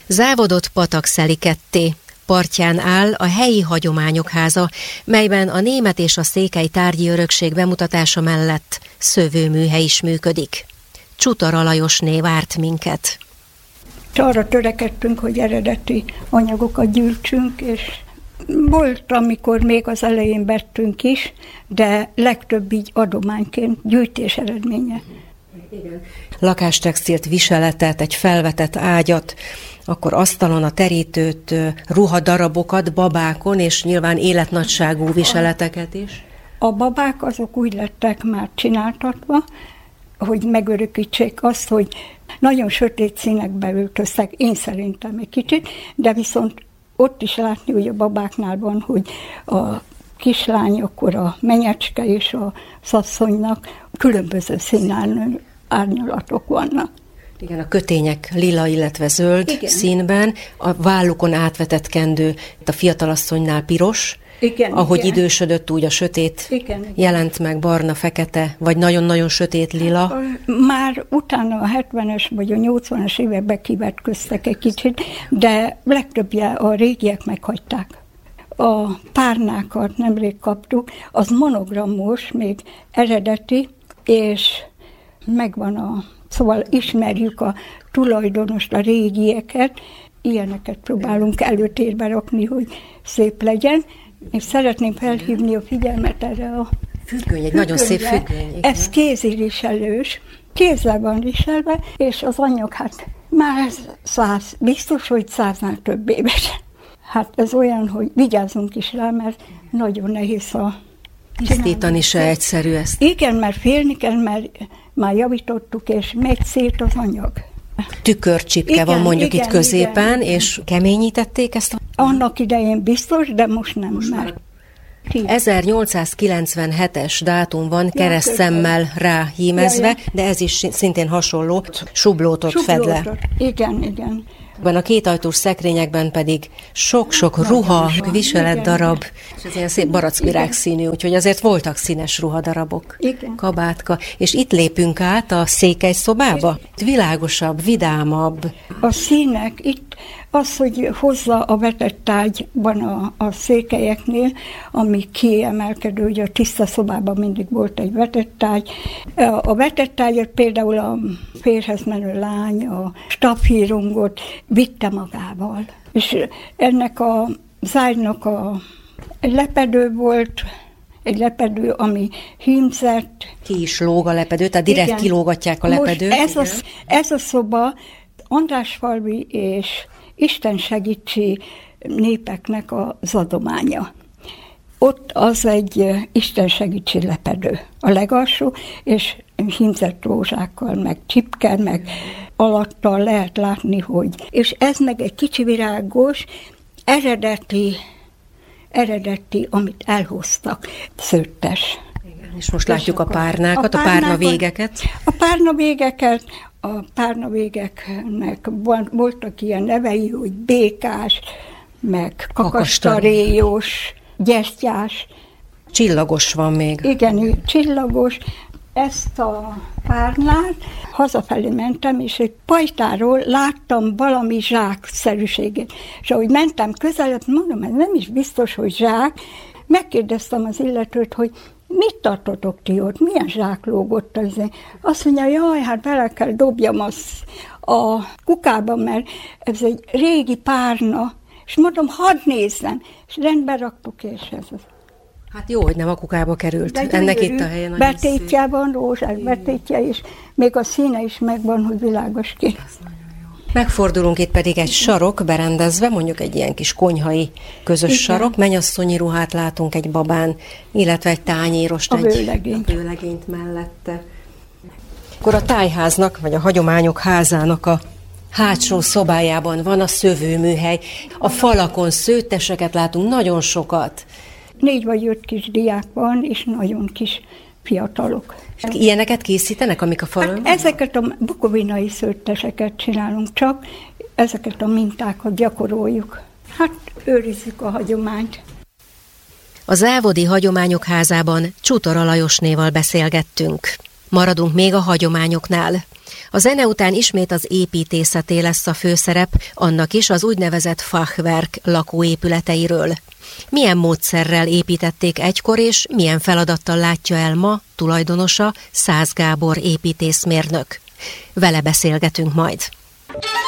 Závodott Patakszeli ketté. Partján áll a helyi hagyományok háza, melyben a német és a székely tárgyi örökség bemutatása mellett szövőműhely is működik. Csutara Lajosné várt minket. Arra törekedtünk, hogy eredeti anyagokat gyűjtsünk, és volt, amikor még az elején vettünk is, de legtöbb így adományként, gyűjtés eredménye. Igen. Lakástextilt, viseletet, egy felvetett ágyat, akkor asztalon a terítőt, ruhadarabokat, babákon, és nyilván életnagyságú viseleteket is. A babák azok úgy lettek már csináltatva, hogy megörökítsék azt, hogy nagyon sötét színekbe öltöztek, én szerintem egy kicsit, de viszont ott is látni, hogy a babáknál van, hogy a kislány, akkor a menyecske és a asszonynak különböző színárnyalatok vannak. Igen, a kötények lila, illetve zöld igen. színben, a vállukon átvetett kendő, a fiatalasszonynál piros, igen, ahogy igen. idősödött, úgy a sötét igen, jelent meg, barna, fekete, vagy nagyon-nagyon sötét lila. Már utána a 70-es vagy a 80-as években kivetköztek egy kicsit, de legtöbbje a régiek meghagyták. A párnákat nemrég kaptuk, az monogramos, még eredeti, és megvan szóval ismerjük a tulajdonost, a régieket, ilyeneket próbálunk előtérbe rakni, hogy szép legyen, és szeretném felhívni a figyelmet erre a függöny, egy nagyon szép függöny. Ez kéziriselős, kézzel van riselve, és az anyag már 100, biztos, hogy 100-nál több éves. Hát ez olyan, hogy vigyázzunk is rá, mert nagyon nehéz tisztítani se egyszerű ezt. Igen, mert félni kell, mert már javítottuk, és megy szét az anyag. Tükörcsipke igen, van mondjuk igen, itt középen, igen. És keményítették ezt? Annak idején biztos, de most nem. Most már. 1897-es dátum van keresztszemmel ráhímezve, de ez is szintén hasonló, sublótot fed le. Igen. A kétajtós szekrényekben pedig sok-sok ruha, viseletdarab, és ez ilyen szép barackvirág színű, úgyhogy azért voltak színes ruhadarabok, igen. kabátka. És itt lépünk át a székely szobába? Világosabb, vidámabb. A színek itt az, hogy hozza a vetett tárgyban a székelyeknél, ami kiemelkedő, hogy a tiszta szobában mindig volt egy vetett tárgy. A vetett tárgyat például a férjhez menő lány, a stafírungot vitte magával. És ennek a zágynak egy lepedő volt, egy lepedő, ami hímzett. Ki is lóg a lepedő, tehát direkt igen. kilógatják a lepedőt. Most ez a szoba Andrásfalvi és Isten segítsi népeknek az adománya. Ott az egy Isten segítsi lepedő, a legalsó, és hímzett rózsákkal, meg csipke, meg alattal lehet látni, hogy... És ez meg egy kicsi virágos, eredeti, amit elhoztak, szőttes. Igen, és most látjuk a párnákat, a párnavégeket. A párnavégeknek voltak ilyen nevei, hogy békás, meg kakastaréjos, gyertyás. Csillagos van még. Igen, csillagos. Ezt a párnát hazafelé mentem, és egy pajtáról láttam valami zsákszerűséget. És ahogy mentem közelebb, mondom, ez nem is biztos, hogy zsák. Megkérdeztem az illetőt, hogy mit tartotok ti ott? Milyen zsák lógott az? Azt mondja, jaj, hát bele kell dobjam azt a kukába, mert ez egy régi párna. És mondom, hadd nézzem. És rendbe raktuk, és ez az. Hát jó, hogy nem a kukába került. Ennek itt a helyen. Betétje van, rózsás betétje is. Még a színe is megvan, hogy világos ki. Megfordulunk, itt pedig egy sarok berendezve, mondjuk egy ilyen kis konyhai közös igen. sarok. Mennyasszonyi ruhát látunk egy babán, illetve egy tányérost, a vőlegényt mellette. Akkor a tájháznak, vagy a hagyományok házának a hátsó szobájában van a szövőműhely. A falakon szőtteseket látunk, nagyon sokat. 4 vagy 5 kis diák van, és nagyon kis fiatalok. Ilyeneket készítenek, amik a falon? Hát ezeket a bukovinai szőtteseket csinálunk csak, ezeket a mintákat gyakoroljuk. Hát őrizzük a hagyományt. A Závodi Hagyományok Házában Csutara Lajosnéval beszélgettünk. Maradunk még a hagyományoknál. A zene után ismét az építészeté lesz a főszerep, annak is az úgynevezett Fachwerk lakóépületeiről. Milyen módszerrel építették egykor, és milyen feladattal látja el ma tulajdonosa, Szász Gábor építészmérnök. Vele beszélgetünk majd.